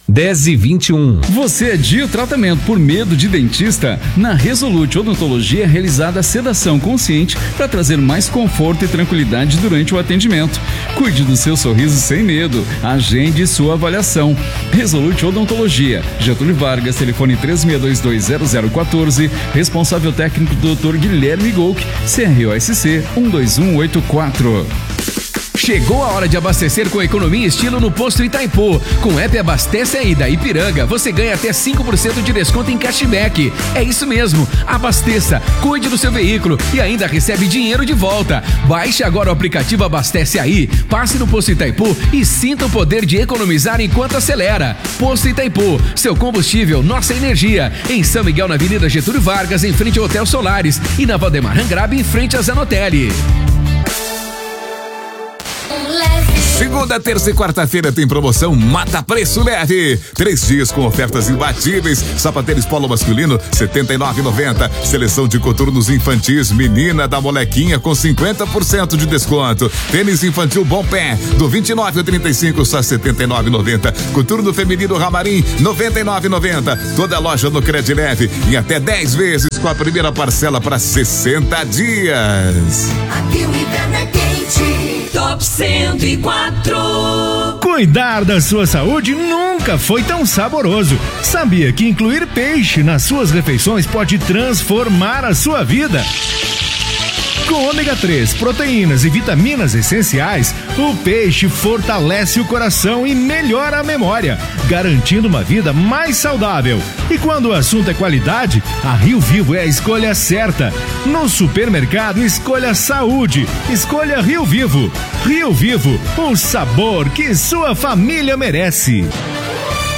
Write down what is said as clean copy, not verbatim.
10h21. Você adia o tratamento por medo de dentista? Na Resolute Odontologia é realizada a sedação consciente para trazer mais conforto e tranquilidade durante o atendimento. Cuide do seu sorriso sem medo. Agende sua avaliação. Resolute Odontologia. Getúlio Vargas, telefone 36220014. Responsável técnico Dr. Guilherme Golk, CROSC 12184. Chegou a hora de abastecer com economia e estilo no Posto Itaipu. Com o app Abastece Aí da Ipiranga, você ganha até 5% de desconto em cashback. É isso mesmo, abasteça, cuide do seu veículo e ainda recebe dinheiro de volta. Baixe agora o aplicativo Abastece Aí, passe no Posto Itaipu e sinta o poder de economizar enquanto acelera. Posto Itaipu, seu combustível, nossa energia. Em São Miguel, na Avenida Getúlio Vargas, em frente ao Hotel Solares, e na Valdemar Rangrabe, em frente a Zanotelli. Segunda, terça e quarta-feira tem promoção Mata Preço Leve. 3 dias com ofertas imbatíveis. Sapatênis polo masculino, R$ 79,90. Seleção de coturnos infantis, menina da molequinha com 50% de desconto. Tênis infantil Bom Pé, do 29 ao 35, só R$ 79,90. Coturno feminino Ramarim, R$ 99,90. Toda loja no Credileve em até 10 vezes com a primeira parcela para 60 dias. Aqui o inverno é quente. Top 104. Cuidar da sua saúde nunca foi tão saboroso. Sabia que incluir peixe nas suas refeições pode transformar a sua vida? Com ômega 3, proteínas e vitaminas essenciais, o peixe fortalece o coração e melhora a memória, garantindo uma vida mais saudável. E quando o assunto é qualidade, a Rio Vivo é a escolha certa. No supermercado, escolha saúde. Escolha Rio Vivo. Rio Vivo, o sabor que sua família merece.